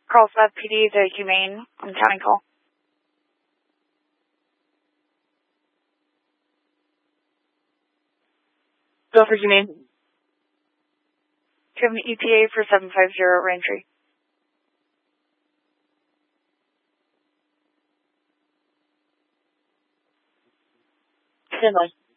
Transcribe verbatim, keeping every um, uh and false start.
Carlsbad P D, the Humane on county call. Go for Humane. Do you have an E T A for seven five zero Raintree? Stand by.